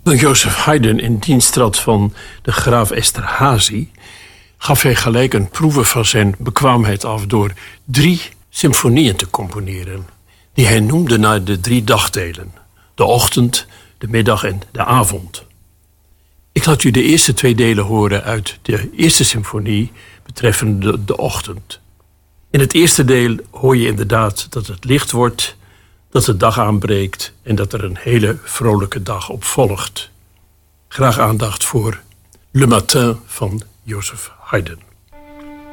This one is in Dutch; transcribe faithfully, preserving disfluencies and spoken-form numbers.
Toen Joseph Haydn in dienst trad van de graaf Esterhazy, gaf hij gelijk een proeve van zijn bekwaamheid af door drie symfonieën te componeren, die hij noemde naar de drie dagdelen: de ochtend, de middag en de avond. Ik laat u de eerste twee delen horen uit de eerste symfonie betreffende de, de ochtend. In het eerste deel hoor je inderdaad dat het licht wordt, dat de dag aanbreekt en dat er een hele vrolijke dag op volgt. Graag aandacht voor Le Matin van Joseph Haydn.